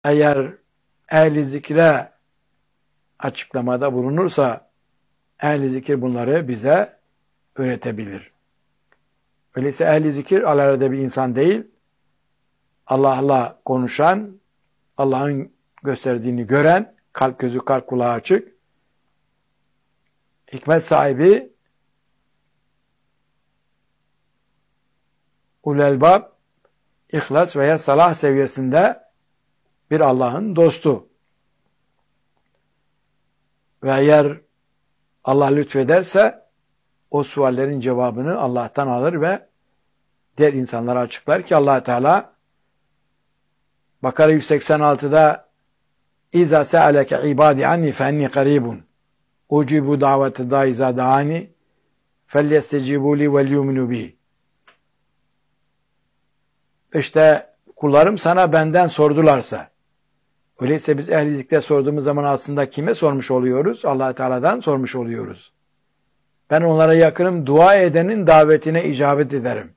Eğer ehli zikre açıklamada bulunursa ehli zikir bunları bize öğretebilir. Öyleyse ehli zikir alelade bir insan değil, Allah'la konuşan, Allah'ın gösterdiğini gören, kalp gözü kalp kulağı açık, hikmet sahibi, ulelbab, ihlas veya salah seviyesinde bir Allah'ın dostu. Ve eğer Allah lütfederse o suallerin cevabını Allah'tan alır ve diğer insanlara açıklar ki Allah Teala Bakara 186'da İza se'aleke ibadi anni fe enni qaribun ucibu davete da iza da'ani felyestecibu li vel yuminu bi. İşte kullarım sana benden sordularsa, öyleyse biz ehli zikre sorduğumuz zaman aslında kime sormuş oluyoruz? Allah Teala'dan sormuş oluyoruz. Ben onlara yakınım, dua edenin davetine icabet ederim.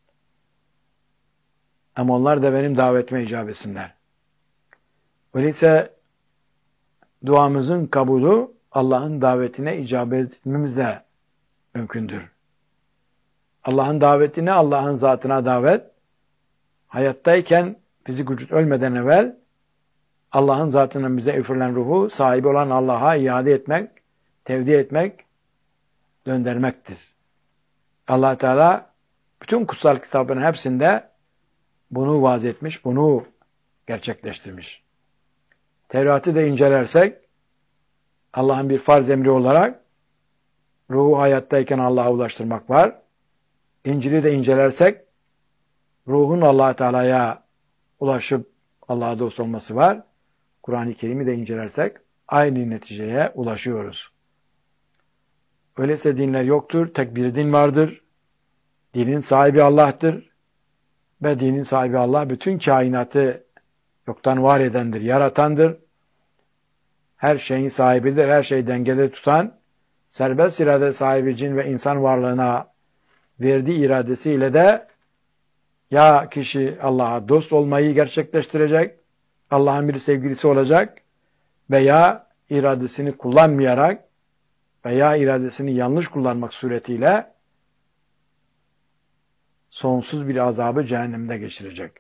Ama onlar da benim davetime icabet etsinler. Öyleyse duamızın kabulü Allah'ın davetine icabet etmemizle mümkündür. Allah'ın davetine, Allah'ın zatına davet, hayattayken fizik vücut ölmeden evvel Allah'ın zatının bize üfürülen ruhu sahibi olan Allah'a iade etmek, tevdi etmek, döndürmektir. Allah Teala bütün kutsal kitapların hepsinde bunu vaaz etmiş, bunu gerçekleştirmiş. Tevrat'ı da incelersek Allah'ın bir farz emri olarak ruhu hayattayken Allah'a ulaştırmak var. İncil'i de incelersek ruhun Allah Teala'ya ulaşıp Allah'a dost olması var. Kur'an-ı Kerim'i de incelersek aynı neticeye ulaşıyoruz. Öyleyse dinler yoktur, tek bir din vardır. Dinin sahibi Allah'tır. Ve dinin sahibi Allah bütün kainatı yoktan var edendir, yaratandır. Her şeyin sahibidir, her şeyi dengede tutan, serbest irade sahibi cin ve insan varlığına verdiği iradesiyle de ya kişi Allah'a dost olmayı gerçekleştirecek, Allah'ın bir sevgilisi olacak veya iradesini kullanmayarak veya iradesini yanlış kullanmak suretiyle sonsuz bir azabı cehennemde geçirecek.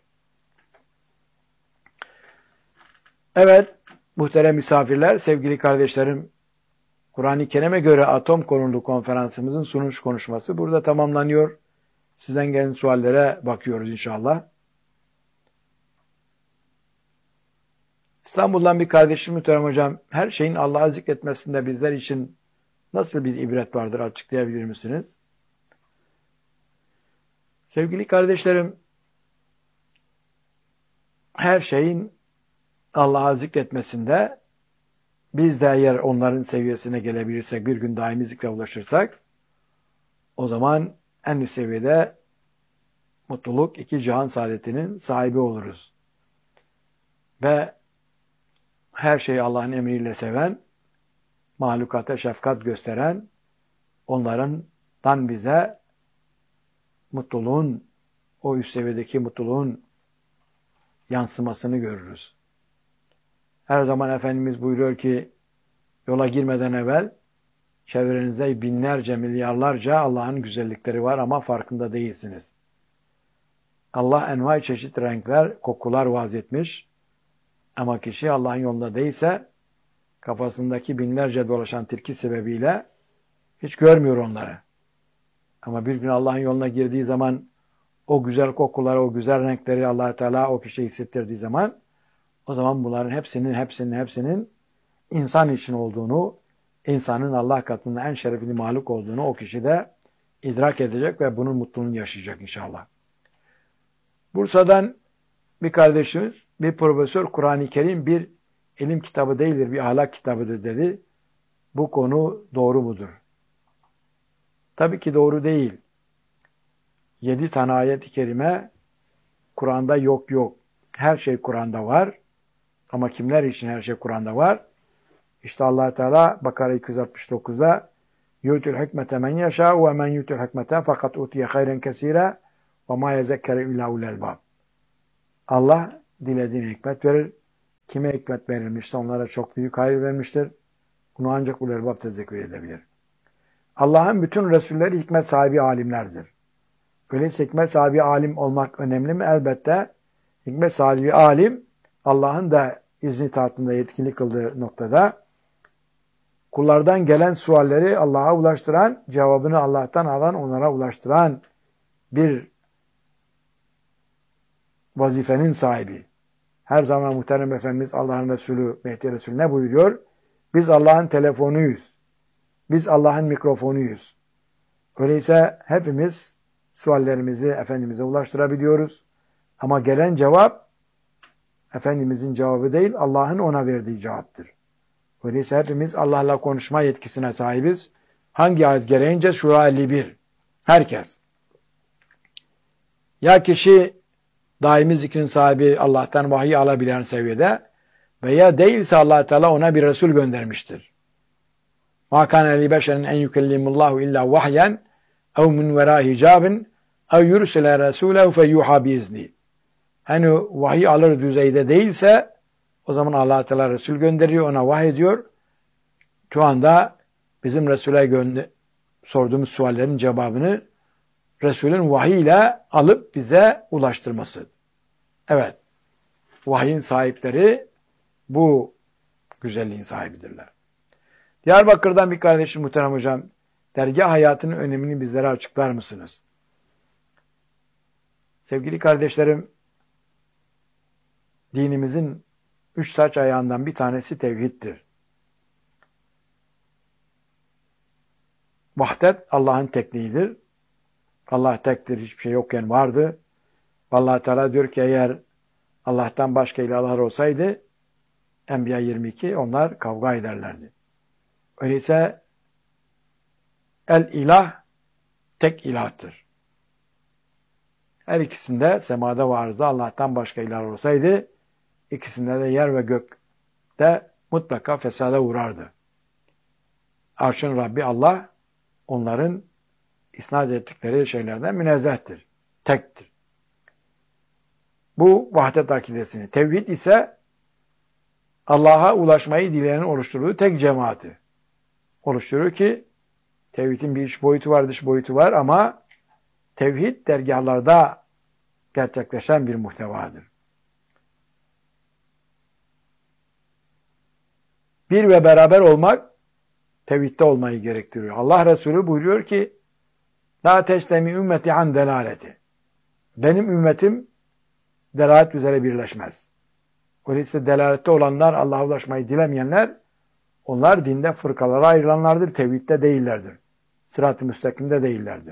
Evet, muhterem misafirler, sevgili kardeşlerim, Kur'an-ı Kerim'e göre atom konulu konferansımızın sunuş konuşması burada tamamlanıyor. Sizden gelen suallere bakıyoruz inşallah. İstanbul'dan bir kardeşim muhterem hocam, her şeyin Allah'ı zikretmesinde bizler için nasıl bir ibret vardır açıklayabilir misiniz? Sevgili kardeşlerim, her şeyin Allah'a zikretmesinde biz de eğer onların seviyesine gelebilirsek, bir gün daimi zikre ulaşırsak, o zaman en üst seviyede mutluluk, iki cihan saadetinin sahibi oluruz. Ve her şeyi Allah'ın emriyle seven, mahlukata şefkat gösteren, onlardan bize mutluluğun, o üst seviyedeki mutluluğun yansımasını görürüz. Her zaman Efendimiz buyuruyor ki, yola girmeden evvel çevrenizde binlerce, milyarlarca Allah'ın güzellikleri var ama farkında değilsiniz. Allah envai çeşit renkler, kokular vaaz etmiş ama kişi Allah'ın yolunda değilse kafasındaki binlerce dolaşan tilki sebebiyle hiç görmüyor onları. Ama bir gün Allah'ın yoluna girdiği zaman o güzel kokuları, o güzel renkleri Allah Teala o kişiye hissettirdiği zaman o zaman bunların hepsinin insan için olduğunu, insanın Allah katında en şerefli mahluk olduğunu o kişi de idrak edecek ve bunun mutluluğunu yaşayacak inşallah. Bursa'dan bir kardeşimiz, bir profesör Kur'an-ı Kerim bir ilim kitabı değildir, bir ahlak kitabıdır dedi. Bu konu doğru mudur? Tabii ki doğru değil. 7 tane ayet-i kerime Kur'an'da yok. Her şey Kur'an'da var. Ama kimler için her şey Kur'an'da var? İşte Allah Teala Bakara 269'da yu'tul hikmete men yeşâ ve men yu'tul hikmete fakat utiye hayren kesîre ve mâ yezekkeru illâ ulul albâb. Allah dilediğine hikmet verir. Kime hikmet verilmişse onlara çok büyük hayır vermiştir. Bunu ancak ulul albab tezekkür edebilir. Allah'ın bütün Resulleri hikmet sahibi alimlerdir. Öyleyse hikmet sahibi alim olmak önemli mi? Elbette hikmet sahibi alim Allah'ın da izni taatında yetkili kıldığı noktada kullardan gelen sualleri Allah'a ulaştıran, cevabını Allah'tan alan, onlara ulaştıran bir vazifenin sahibi. Her zaman muhterem Efendimiz Allah'ın Resulü, Mehdi Resulü ne buyuruyor? Biz Allah'ın telefonuyuz. Biz Allah'ın mikrofonuyuz. Öyleyse hepimiz suallerimizi Efendimiz'e ulaştırabiliyoruz. Ama gelen cevap Efendimiz'in cevabı değil, Allah'ın ona verdiği cevaptır. Öyleyse hepimiz Allah'la konuşma yetkisine sahibiz. Hangi ayet gereğince? Şura 51. Herkes. Ya kişi daimi zikrin sahibi Allah'tan vahiy alabilen seviyede veya değilse Allah Teala ona bir Resul göndermiştir. مَا كَانَ لِبَشَرٍ اَنْ يُكَلِّمُ اللّٰهُ اِلَّا وَحْيًا اَوْ مِنْ وَرَا حِجَابٍ اَوْ يُرْسِلَ رَسُولَهُ فَيُّحَا بِإِذْنِهِ. Hani vahiy alır düzeyde değilse o zaman Allah Teala Resul gönderiyor, ona vahiy ediyor. Şu anda bizim Resul'e sorduğumuz suallerin cevabını Resul'ün vahiy ile alıp bize ulaştırması. Evet, vahyin sahipleri bu güzelliğin sahibidirler. Diyarbakır'dan bir kardeşim muhterem hocam, dergah hayatının önemini bizlere açıklar mısınız? Sevgili kardeşlerim, dinimizin 3 saç ayağından bir tanesi tevhiddir. Vahdet Allah'ın tekliğidir. Allah tektir, hiçbir şey yokken vardı. Allah Teala diyor ki eğer Allah'tan başka ilahlar olsaydı Enbiya 22 onlar kavga ederlerdi. Öyleyse el ilah tek ilahtır. Her ikisinde semada ve arzda Allah'tan başka ilah olsaydı ikisinde de yer ve gökte mutlaka fesada uğrardı. Arşın Rabbi Allah onların isnat ettikleri şeylerden münezzehtir. Tektir. Bu vahdet akidesini. Tevhid ise Allah'a ulaşmayı dileyenin oluşturduğu tek cemaati oluşturur ki tevhidin bir iç boyutu var, dış boyutu var ama tevhid dergahlarda gerçekleşen bir muhtevadır. Bir ve beraber olmak tevhidde olmayı gerektiriyor. Allah Resulü buyuruyor ki La teştemi ümmeti an delaleti. Benim ümmetim delalet üzere birleşmez. Öyleyse delalette olanlar, Allah'a ulaşmayı dilemeyenler, onlar dinde fırkalara ayrılanlardır, tevhidde değillerdir. Sırat-ı müstakimde değillerdir.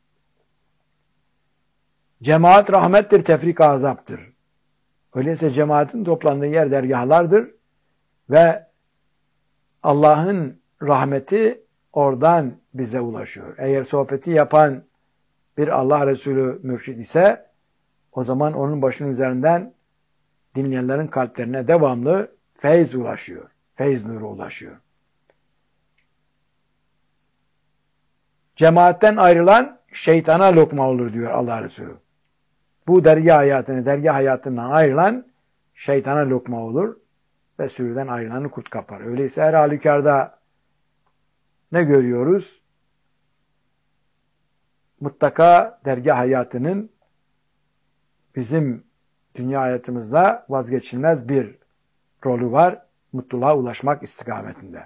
Cemaat rahmettir, tefrik azaptır. Öyleyse cemaatin toplandığı yer dergahlardır ve Allah'ın rahmeti oradan bize ulaşıyor. Eğer sohbeti yapan bir Allah Resulü mürşid ise o zaman onun başının üzerinden dinleyenlerin kalplerine devamlı feyz ulaşıyor. Feyz nuru ulaşıyor. Cemaatten ayrılan şeytana lokma olur diyor Allah Resulü. Bu dergah hayatından ayrılan şeytana lokma olur ve sürüden ayrılanı kurt kapar. Öyleyse her halükarda ne görüyoruz? Mutlaka dergah hayatının bizim dünya hayatımızda vazgeçilmez bir rolü var. Mutluluğa ulaşmak istikametinde.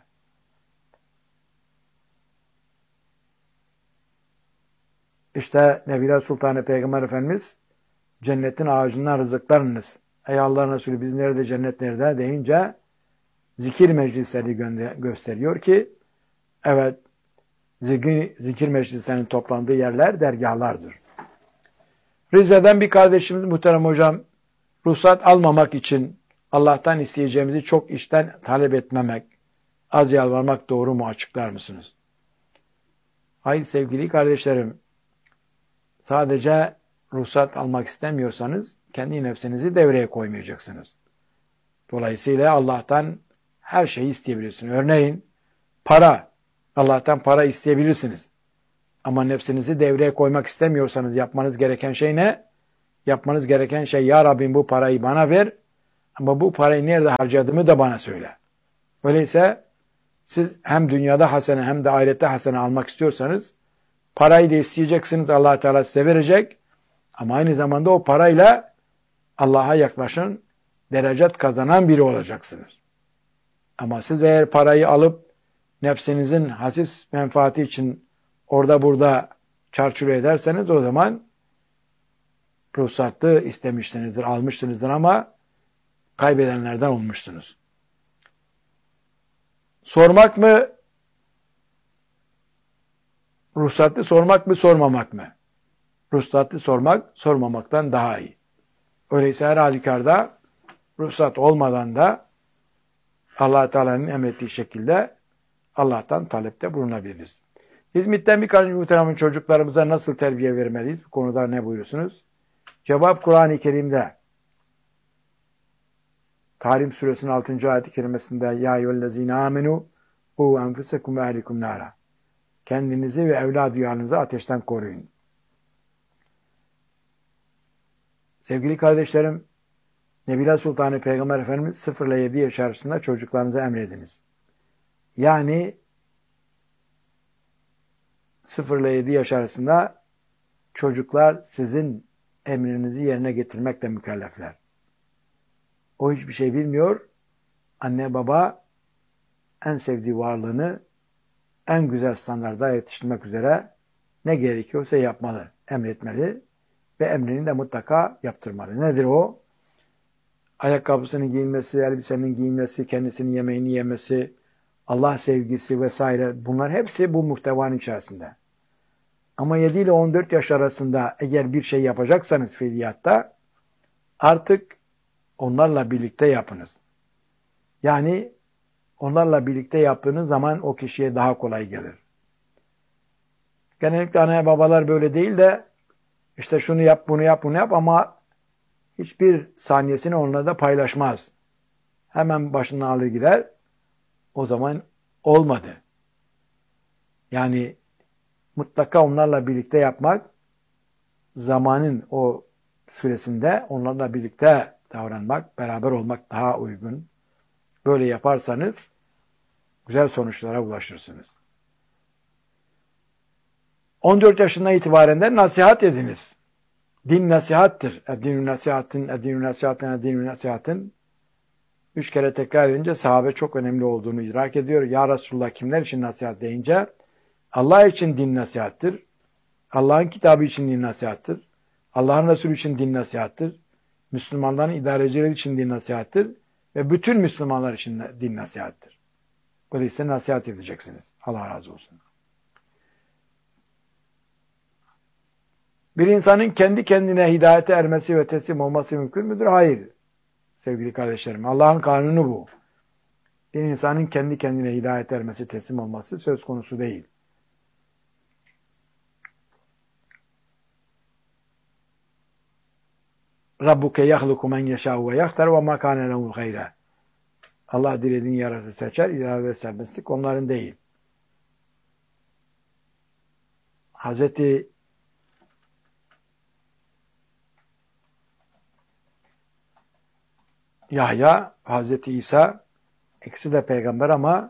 İşte Nebiler Sultanı Peygamber Efendimiz cennetin ağacından rızıklarınız. Ey Allah'ın Resulü biz nerede, cennet nerede deyince zikir meclisleri gösteriyor ki evet zikir meclislerinin toplandığı yerler dergahlardır. Rize'den bir kardeşimiz muhterem hocam ruhsat almamak için Allah'tan isteyeceğimizi çok işten talep etmemek, az yalvarmak doğru mu, açıklar mısınız? Hayır sevgili kardeşlerim, sadece ruhsat almak istemiyorsanız kendi nefsinizi devreye koymayacaksınız. Dolayısıyla Allah'tan her şeyi isteyebilirsiniz. Örneğin para, Allah'tan para isteyebilirsiniz. Ama nefsinizi devreye koymak istemiyorsanız yapmanız gereken şey ne? Yapmanız gereken şey ya Rabbim bu parayı bana ver Ama bu parayı nerede harcadığımı da bana söyle. Öyleyse siz hem dünyada hasene hem de ahirette hasene almak istiyorsanız parayı da isteyeceksiniz. Allah Teala size verecek. Ama aynı zamanda o parayla Allah'a yaklaşın, derecet kazanan biri olacaksınız. Ama siz eğer parayı alıp nefsinizin hasis menfaati için orada burada çarçur ederseniz o zaman ruhsatlı istemişsinizdir, almışsınızdır ama kaybedenlerden olmuşsunuz. Sormak mı? Ruhsatlı sormak mı, sormamak mı? Ruhsatlı sormak, sormamaktan daha iyi. Öyleyse her halükarda ruhsat olmadan da Allah Teala'nın emrettiği şekilde Allah'tan talepte bulunabiliriz. Hizmetten birkaç muhteremin çocuklarımıza nasıl terbiye vermeliyiz? Bu konuda ne buyursunuz? Cevap Kur'an-ı Kerim'de Tahrim suresinin 6. ayet-i kerimesinde Ya eyyühellezine amenu u enfusekum ve ehlikum nara. Kendinizi ve evladiyarınızı ateşten koruyun. Sevgili kardeşlerim, Nebila Sultanı Peygamber Efendimiz 0 ile 7 yaş arasında çocuklarınıza emrediniz. Yani 0 ile 7 yaş arasında çocuklar sizin emrinizi yerine getirmekle mükellefler. O hiçbir şey bilmiyor. Anne baba en sevdiği varlığını en güzel standarda yetiştirmek üzere ne gerekiyorsa yapmalı, emretmeli ve emrini de mutlaka yaptırmalı. Nedir o? Ayakkabısının giyinmesi, elbisenin giyinmesi, kendisinin yemeğini yemesi, Allah sevgisi vesaire bunlar hepsi bu muhtevanın içerisinde. Ama 7 ile 14 yaş arasında eğer bir şey yapacaksanız fiiliyatta artık onlarla birlikte yapınız. Yani onlarla birlikte yaptığınız zaman o kişiye daha kolay gelir. Genellikle anne babalar böyle değil de işte şunu yap, bunu yap, bunu yap ama hiçbir saniyesini onunla da paylaşmaz. Hemen başını alır gider. O zaman olmadı. Yani mutlaka onlarla birlikte yapmak, zamanın o süresinde onlarla birlikte davranmak, beraber olmak daha uygun. Böyle yaparsanız güzel sonuçlara ulaşırsınız. 14 yaşından itibaren de nasihat ediniz. Din nasihattır. Edinü nasihatın, edinü nasihatın, edinü nasihatın. 3 kere tekrar edince sahabe çok önemli olduğunu idrak ediyor. Ya Resulullah kimler için nasihat deyince Allah için din nasihattır. Allah'ın kitabı için din nasihattır. Allah'ın Resulü için din nasihattır. Müslümanların idarecileri için din nasihattır. Ve bütün Müslümanlar için din nasihattır. Öyleyse nasihat edeceksiniz. Allah razı olsun. Bir insanın kendi kendine hidayete ermesi ve teslim olması mümkün müdür? Hayır. Sevgili kardeşlerim, Allah'ın kanunu bu. Bir insanın kendi kendine hidayete ermesi, teslim olması söz konusu değil. Rabbuke yahluku men yeşâhu ve yahtar ve mâ kâne lehul hayra. Allah dilediğini yaratır, seçer, irade ve serbestlik onların değil. Hazreti Yahya, Hazreti İsa ikisi de peygamber ama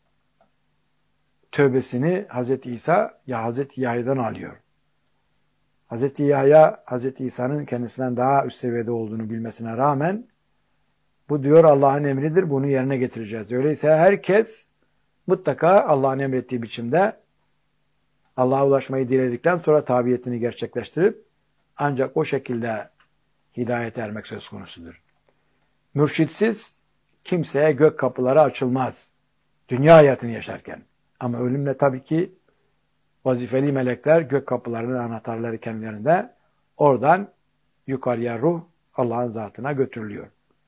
tövbesini Hazreti İsa ya Hazreti Yahya'dan alıyor. Hazreti Yahya, Hazreti İsa'nın kendisinden daha üst seviyede olduğunu bilmesine rağmen bu diyor Allah'ın emridir, bunu yerine getireceğiz. Öyleyse herkes mutlaka Allah'ın emrettiği biçimde Allah'a ulaşmayı diledikten sonra tabiyetini gerçekleştirip ancak o şekilde hidayete ermek söz konusudur. Mürşitsiz kimseye gök kapıları açılmaz. Dünya hayatını yaşarken. Ama ölümle tabii ki vazifeli melekler gök kapılarının anahtarları kendilerinde oradan yukarıya ruh Allah'ın zatına götürülüyor.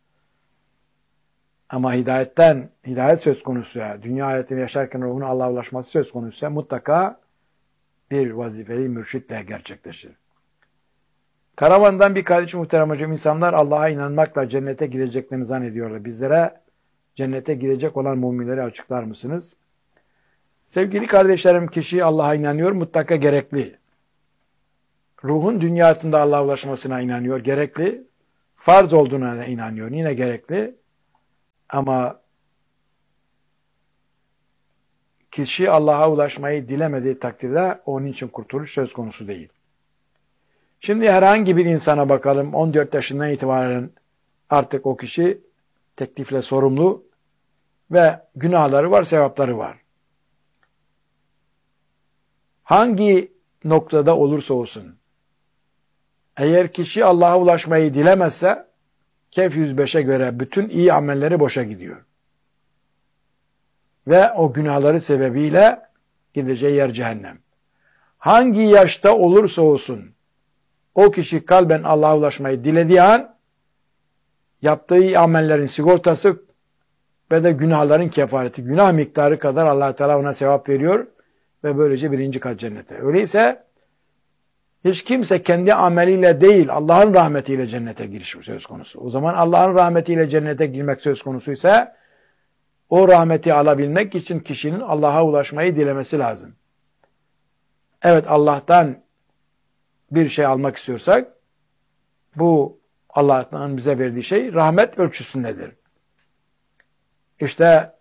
Ama hidayet söz konusu dünya hayatını yaşarken ruhun Allah'a ulaşması söz konusu mutlaka bir vazifeli mürşitle gerçekleşir. Karavandan bir kardeşim muhterem hocam, insanlar Allah'a inanmakla cennete gireceklerini zannediyorlar. Bizlere cennete girecek olan müminleri açıklar mısınız? Sevgili kardeşlerim, kişi Allah'a inanıyor, mutlaka gerekli. Ruhun dünya hayatında Allah'a ulaşmasına inanıyor, gerekli. farz olduğuna inanıyor. Yine gerekli. Ama kişi Allah'a ulaşmayı dilemediği takdirde onun için kurtuluş söz konusu değil. Şimdi herhangi bir insana bakalım. 14 yaşından itibaren artık o kişi teklifle sorumlu ve günahları var, sevapları var. Hangi noktada olursa olsun, eğer kişi Allah'a ulaşmayı dilemezse, Kehf 105'e göre bütün iyi amelleri boşa gidiyor. Ve o günahları sebebiyle gideceği yer cehennem. Hangi yaşta olursa olsun, o kişi kalben Allah'a ulaşmayı dilediği an, yaptığı iyi amellerin sigortası ve de günahların kefareti, günah miktarı kadar Allah Teala ona sevap veriyor ve böylece 1. kat cennete. Öyleyse hiç kimse kendi ameliyle değil, Allah'ın rahmetiyle cennete giriş söz konusu. O zaman Allah'ın rahmetiyle cennete girmek söz konusuysa, o rahmeti alabilmek için kişinin Allah'a ulaşmayı dilemesi lazım. Evet, Allah'tan bir şey almak istiyorsak, bu Allah'tan bize verdiği şey rahmet ölçüsündedir. İşte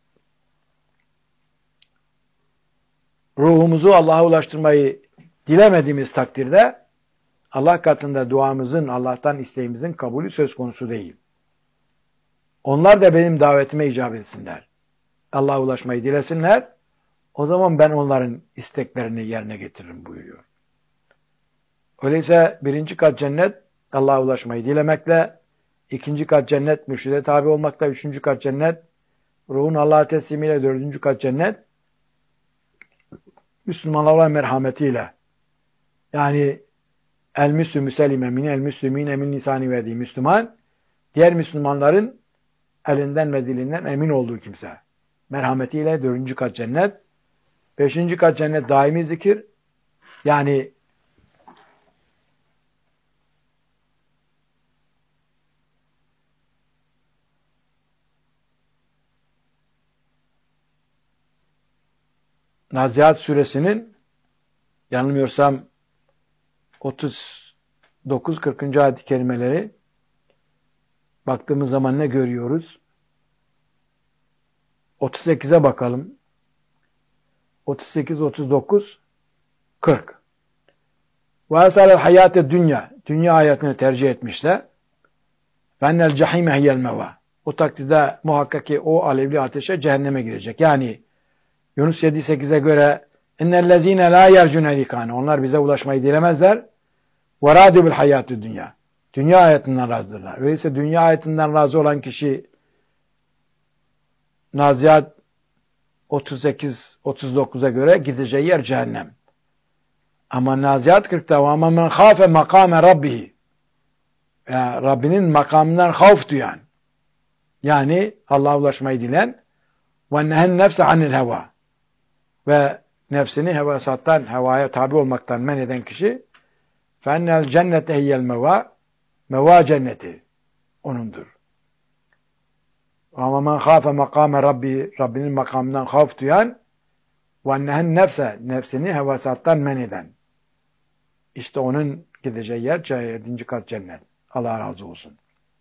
ruhumuzu Allah'a ulaştırmayı dilemediğimiz takdirde Allah katında duamızın, Allah'tan isteğimizin kabulü söz konusu değil. Onlar da benim davetime icabet etsinler. Allah'a ulaşmayı dilesinler. O zaman ben onların isteklerini yerine getiririm buyuruyor. Öyleyse 1. kat cennet Allah'a ulaşmayı dilemekle, 2. kat cennet mürşide tabi olmakla, 3. kat cennet ruhun Allah'a teslimiyle, 4. kat cennet Müslümanlara merhametiyle. Yani el-müslümü selime min el-müslümine min lisani ve Müslüman, diğer Müslümanların elinden ve dilinden emin olduğu kimse. Merhametiyle 4. kat cennet. 5. kat cennet daimi zikir. Yani Nazihat suresinin yanılmıyorsam 39-40. ayet-i kerimeleri baktığımız zaman ne görüyoruz? 38'e bakalım. 38, 39, 40. Ve esalel hayate dünya. Dünya hayatını tercih etmişse fennel cehime hiyel meva. O takdirde muhakkak ki o alevli ateşe, cehenneme girecek. Yani Yunus 7-8'e göre innellezine la yercune likane. Onlar bize ulaşmayı dilemezler. Ve râdibül hayatü dünya. Dünya hayatından razıdırlar. Öyleyse dünya hayatından razı olan kişi Nazihat 38-39'a göre gideceği yer cehennem. Ama Nazihat 40'ta ama men khâfe makâme rabbihi. Rabbinin makamından havf duyan. Yani Allah'a ulaşmayı dilen ve nehen nefse anil heva. Ve nefsini hevasattan, hevaya tabi olmaktan men eden kişi fennel cennete hiyyel meva. Meva cenneti onundur. Ama men khâfe makâme rabbi, Rabbinin makamından havf duyan ve nehen nefse, nefsini hevasattan men eden. İşte onun gideceği yer 7. kat cennet. Allah razı olsun.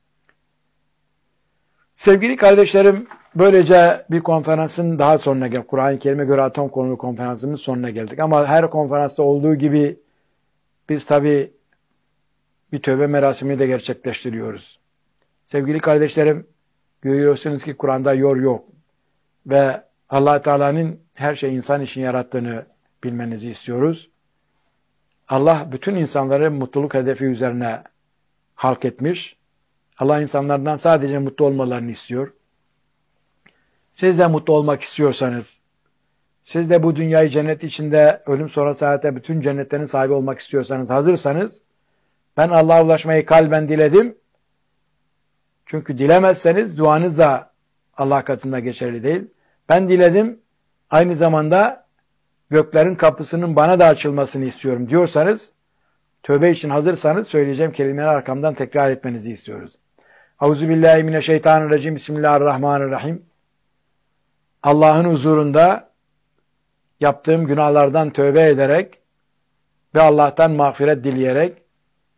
Sevgili kardeşlerim, böylece bir konferansın daha sonuna geldik. Kur'an-ı Kerim'e göre atom konulu konferansımızın sonuna geldik. Ama her konferansta olduğu gibi biz tabi bir tövbe merasimini de gerçekleştiriyoruz. Sevgili kardeşlerim, görüyorsunuz ki Kur'an'da yor yok. Ve Allah Teala'nın her şey insan için yarattığını bilmenizi istiyoruz. Allah bütün insanları mutluluk hedefi üzerine halk etmiş. Allah insanlardan sadece mutlu olmalarını istiyor. Siz de mutlu olmak istiyorsanız, siz de bu dünyayı cennet içinde ölüm sonrası hayata bütün cennetlerin sahibi olmak istiyorsanız, hazırsanız, ben Allah'a ulaşmayı kalben diledim. Çünkü dilemezseniz duanız da Allah katında geçerli değil. Ben diledim, aynı zamanda göklerin kapısının bana da açılmasını istiyorum diyorsanız, tövbe için hazırsanız söyleyeceğim kelimeleri arkamdan tekrar etmenizi istiyoruz. Euzubillahimineşşeytanirracim. Bismillahirrahmanirrahim. Allah'ın huzurunda yaptığım günahlardan tövbe ederek ve Allah'tan mağfiret dileyerek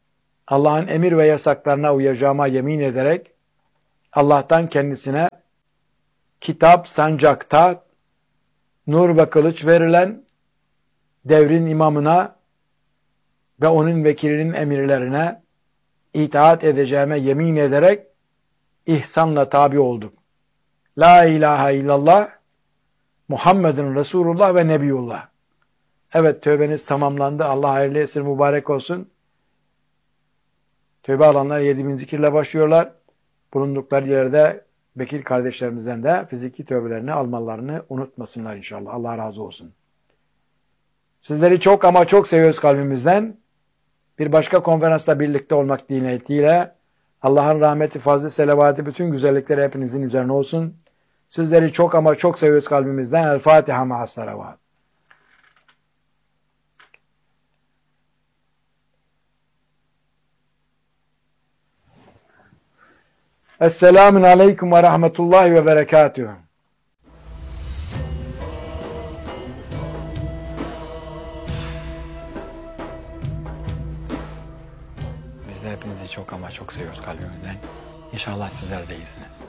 Allah'ın emir ve yasaklarına uyacağıma yemin ederek Allah'tan kendisine kitap, sancak, taht, nur ve kılıç verilen devrin imamına ve onun vekilinin emirlerine itaat edeceğime yemin ederek ihsanla tabi olduk. La ilahe illallah, Muhammedun Resulullah ve Nebiyullah. Evet, tövbeniz tamamlandı. Allah hayırlı etsin, mübarek olsun. Tövbe alanlar 7000 zikirle başlıyorlar. Bulundukları yerde vekil kardeşlerimizden de fiziki tövbelerini almalarını unutmasınlar inşallah. Allah razı olsun. Sizleri çok ama çok seviyoruz kalbimizden. Bir başka konferansta birlikte olmak niyetiyle Allah'ın rahmeti, fazlı, selavatı, bütün güzellikleri hepinizin üzerine olsun. Sizleri çok ama çok seviyoruz kalbimizden. El Fatiha ma'as salavat. Esselamun aleyküm ve rahmetullahi ve berekatühü. Biz de hepinizi çok ama çok seviyoruz kalbimizden. İnşallah sizler de iyisiniz.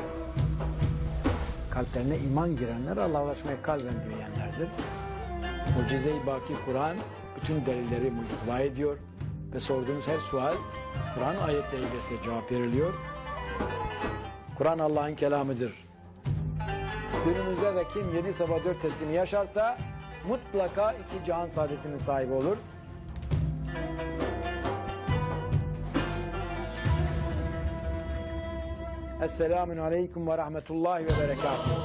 Kalplerine iman girenler Allah'a ulaşmayı kalben dileyenlerdir. Mucize-i Baki Kur'an bütün delilleri mucize ediyor ve sorduğunuz her sual Kur'an ayetleriyle size cevap veriliyor. Kur'an Allah'ın kelamıdır. Günümüzde de kim 7 sabah 4 testini yaşarsa mutlaka 2 cihan saadetinin sahibi olur. Esselamun aleyküm ve rahmetullahi ve berekatuhu.